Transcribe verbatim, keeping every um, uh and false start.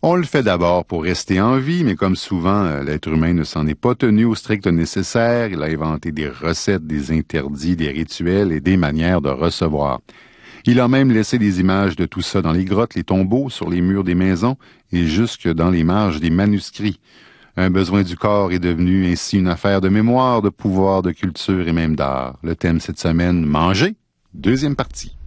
On le fait d'abord pour rester en vie, mais comme souvent, l'être humain ne s'en est pas tenu au strict nécessaire. Il a inventé des recettes, des interdits, des rituels et des manières de recevoir. Il a même laissé des images de tout ça dans les grottes, les tombeaux, sur les murs des maisons et jusque dans les marges des manuscrits. Un besoin du corps est devenu ainsi une affaire de mémoire, de pouvoir, de culture et même d'art. Le thème cette semaine, manger, deuxième partie.